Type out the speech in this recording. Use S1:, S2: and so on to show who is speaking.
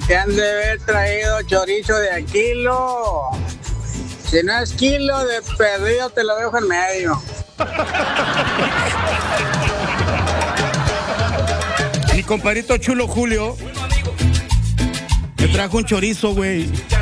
S1: Que han de haber traído chorizo de a kilo. Si no es kilo de perdido, te lo dejo en medio.
S2: Mi compadrito chulo Julio me trajo un chorizo, güey.